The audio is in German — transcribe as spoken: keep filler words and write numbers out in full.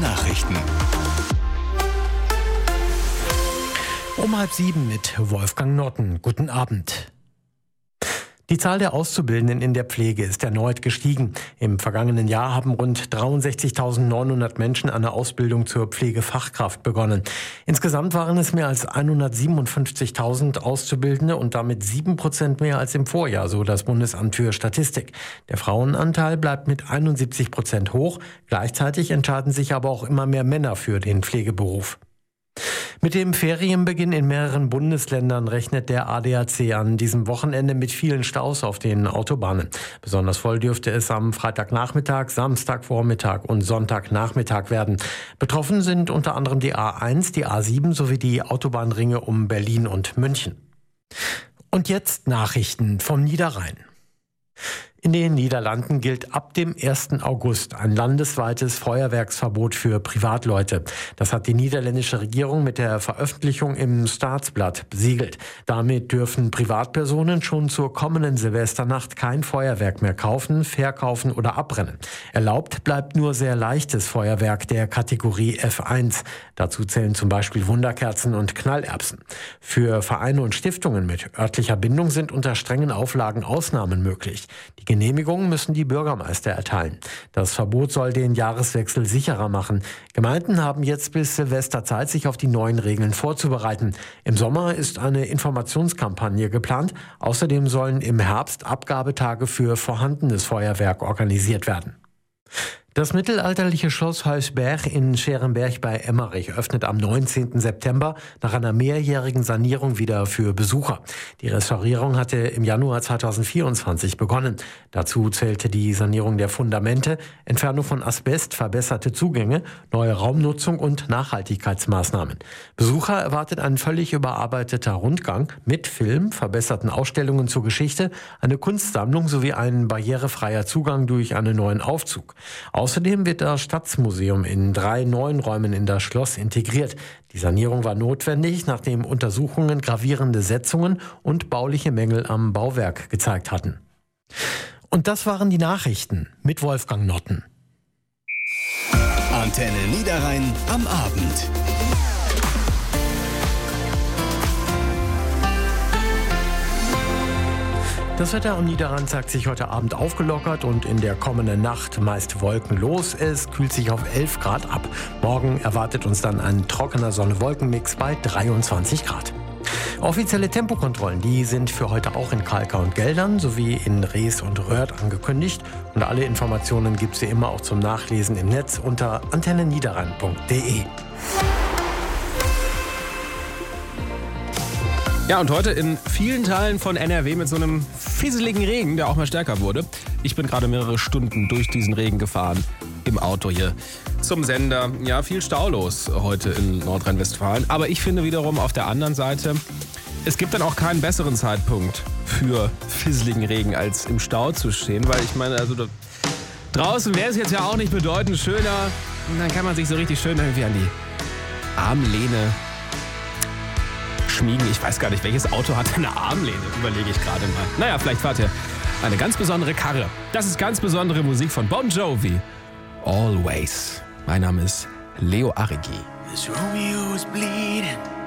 Nachrichten. Um halb sieben mit Wolfgang Notten. Guten Abend. Die Zahl der Auszubildenden in der Pflege ist erneut gestiegen. Im vergangenen Jahr haben rund dreiundsechzigtausendneunhundert Menschen eine Ausbildung zur Pflegefachkraft begonnen. Insgesamt waren es mehr als hundertsiebenundfünfzigtausend Auszubildende und damit sieben Prozent mehr als im Vorjahr, so das Bundesamt für Statistik. Der Frauenanteil bleibt mit einundsiebzig Prozent hoch. Gleichzeitig entscheiden sich aber auch immer mehr Männer für den Pflegeberuf. Mit dem Ferienbeginn in mehreren Bundesländern rechnet der A D A C an diesem Wochenende mit vielen Staus auf den Autobahnen. Besonders voll dürfte es am Freitagnachmittag, Samstagvormittag und Sonntagnachmittag werden. Betroffen sind unter anderem die A eins, die A sieben sowie die Autobahnringe um Berlin und München. Und jetzt Nachrichten vom Niederrhein. In den Niederlanden gilt ab dem ersten August ein landesweites Feuerwerksverbot für Privatleute. Das hat die niederländische Regierung mit der Veröffentlichung im Staatsblatt besiegelt. Damit dürfen Privatpersonen schon zur kommenden Silvesternacht kein Feuerwerk mehr kaufen, verkaufen oder abbrennen. Erlaubt bleibt nur sehr leichtes Feuerwerk der Kategorie F eins. Dazu zählen zum Beispiel Wunderkerzen und Knallerbsen. Für Vereine und Stiftungen mit örtlicher Bindung sind unter strengen Auflagen Ausnahmen möglich. Die Genehmigungen müssen die Bürgermeister erteilen. Das Verbot soll den Jahreswechsel sicherer machen. Gemeinden haben jetzt bis Silvester Zeit, sich auf die neuen Regeln vorzubereiten. Im Sommer ist eine Informationskampagne geplant. Außerdem sollen im Herbst Abgabetage für vorhandenes Feuerwerk organisiert werden. Das mittelalterliche Schloss Heusberg in Scherenberg bei Emmerich öffnet am neunzehnten September nach einer mehrjährigen Sanierung wieder für Besucher. Die Restaurierung hatte im Januar zweitausendvierundzwanzig begonnen. Dazu zählte die Sanierung der Fundamente, Entfernung von Asbest, verbesserte Zugänge, neue Raumnutzung und Nachhaltigkeitsmaßnahmen. Besucher erwartet ein völlig überarbeiteter Rundgang mit Film, verbesserten Ausstellungen zur Geschichte, eine Kunstsammlung sowie ein barrierefreier Zugang durch einen neuen Aufzug. Außerdem wird das Stadtmuseum in drei neuen Räumen in das Schloss integriert. Die Sanierung war notwendig, nachdem Untersuchungen gravierende Setzungen und bauliche Mängel am Bauwerk gezeigt hatten. Und das waren die Nachrichten mit Wolfgang Notten. Antenne Niederrhein am Abend. Das Wetter am Niederrhein zeigt sich heute Abend aufgelockert und in der kommenden Nacht meist wolkenlos. Es kühlt sich auf elf Grad ab. Morgen erwartet uns dann ein trockener Sonne-Wolken-Mix bei dreiundzwanzig Grad. Offizielle Tempokontrollen, die sind für heute auch in Kalkar und Geldern sowie in Rees und Röhrd angekündigt. Und alle Informationen gibt es wie immer auch zum Nachlesen im Netz unter antenne niederrhein punkt de. Ja, und heute in vielen Teilen von N R W mit so einem fieseligen Regen, der auch mal stärker wurde. Ich bin gerade mehrere Stunden durch diesen Regen gefahren, im Auto hier zum Sender. Ja, viel Stau los heute in Nordrhein-Westfalen. Aber ich finde wiederum auf der anderen Seite, es gibt dann auch keinen besseren Zeitpunkt für fieseligen Regen, als im Stau zu stehen. Weil ich meine, also da, draußen wäre es jetzt ja auch nicht bedeutend schöner. Und dann kann man sich so richtig schön irgendwie an die Armlehne schmiegen. Ich weiß gar nicht, welches Auto hat eine Armlehne, überlege ich gerade mal. Naja, vielleicht fahrt ihr eine ganz besondere Karre. Das ist ganz besondere Musik von Bon Jovi. Always. Mein Name ist Leo Arrigi. This Romeo is bleeding.